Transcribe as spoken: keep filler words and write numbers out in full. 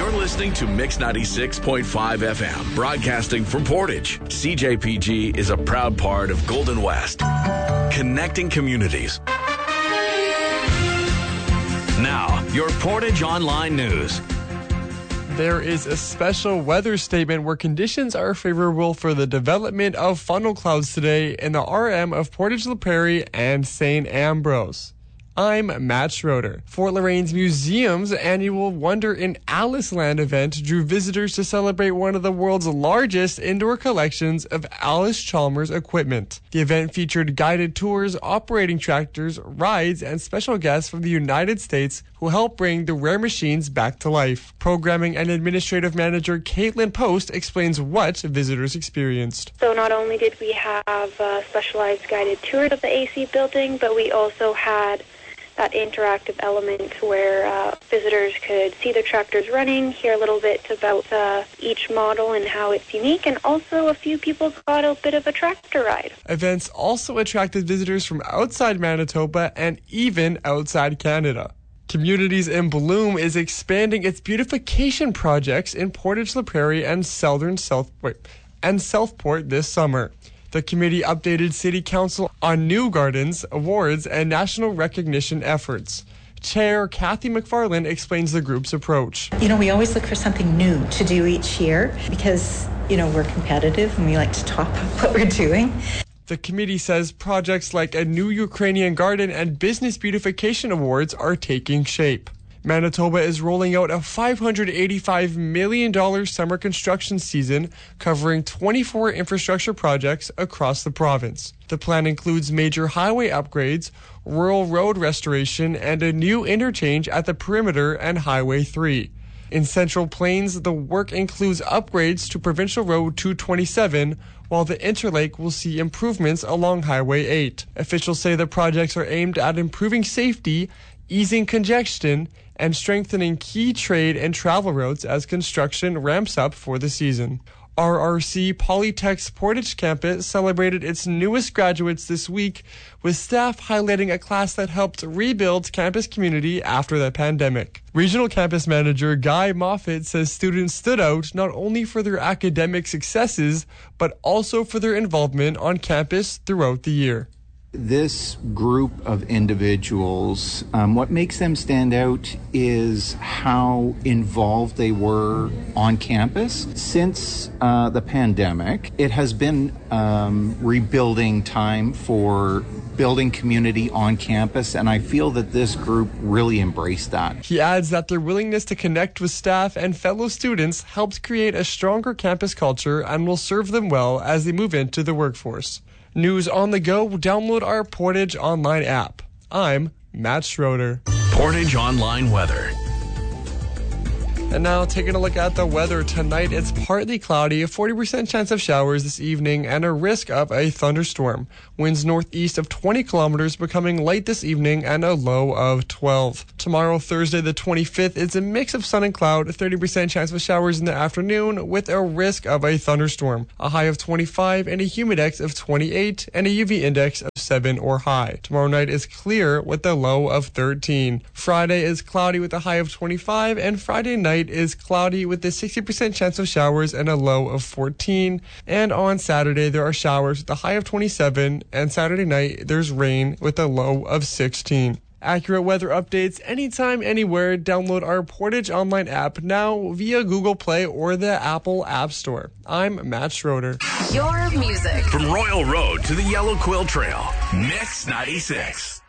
You're listening to Mix ninety-six point five F M, broadcasting from Portage. C J P G is a proud part of Golden West, connecting communities. Now, your Portage Online News. There is a special weather statement where conditions are favorable for the development of funnel clouds today in the R M of Portage La Prairie and Saint Ambrose. I'm Matt Schroeder. Fort Lorain's Museum's annual Wonder in Alice Land event drew visitors to celebrate one of the world's largest indoor collections of Alice Chalmers equipment. The event featured guided tours, operating tractors, rides, and special guests from the United States who helped bring the rare machines back to life. Programming and Administrative Manager Caitlin Post explains what visitors experienced. So not only did we have uh, specialized guided tours of the A C building, but we also had that interactive element where uh, visitors could see the tractors running, hear a little bit about uh, each model and how it's unique, and also a few people got a bit of a tractor ride. Events also attracted visitors from outside Manitoba and even outside Canada. Communities in Bloom is expanding its beautification projects in Portage La Prairie and Southern South wait, and Southport this summer. The committee updated City Council on new gardens, awards, and national recognition efforts. Chair Kathy McFarland explains the group's approach. You know, we always look for something new to do each year because, you know, we're competitive and we like to top up what we're doing. The committee says projects like a new Ukrainian garden and business beautification awards are taking shape. Manitoba is rolling out a five hundred eighty-five million dollars summer construction season covering twenty-four infrastructure projects across the province. The plan includes major highway upgrades, rural road restoration, and a new interchange at the Perimeter and Highway three. In Central Plains, the work includes upgrades to Provincial Road two twenty-seven, while the Interlake will see improvements along Highway eight. Officials say the projects are aimed at improving safety, easing congestion, and strengthening key trade and travel routes as construction ramps up for the season. R R C Polytech's Portage campus celebrated its newest graduates this week, with staff highlighting a class that helped rebuild campus community after the pandemic. Regional Campus Manager Guy Moffat says students stood out not only for their academic successes, but also for their involvement on campus throughout the year. This group of individuals, um, what makes them stand out is how involved they were on campus. Since uh, the pandemic, it has been um, rebuilding time for building community on campus, and I feel that this group really embraced that. He adds that their willingness to connect with staff and fellow students helped create a stronger campus culture and will serve them well as they move into the workforce. News on the go, download our Portage Online app. I'm Matt Schroeder. Portage Online Weather. And now taking a look at the weather tonight, it's partly cloudy, a forty percent chance of showers this evening, and a risk of a thunderstorm. Winds northeast of twenty kilometers, becoming light this evening, and a low of twelve. Tomorrow, Thursday the twenty-fifth, it's a mix of sun and cloud, a thirty percent chance of showers in the afternoon, with a risk of a thunderstorm. A high of twenty-five and a humidex of twenty-eight, and a U V index of seven or high. Tomorrow night is clear with a low of thirteen. Friday is cloudy with a high of twenty-five, and Friday night is cloudy with a sixty percent chance of showers and a low of fourteen. And on Saturday, there are showers with a high of twenty-seven, and Saturday night, there's rain with a low of sixteen. Accurate weather updates anytime, anywhere. Download our Portage Online app now via Google Play or the Apple App Store. I'm Matt Schroeder. Your music. From Royal Road to the Yellow Quill Trail, Mix ninety-six.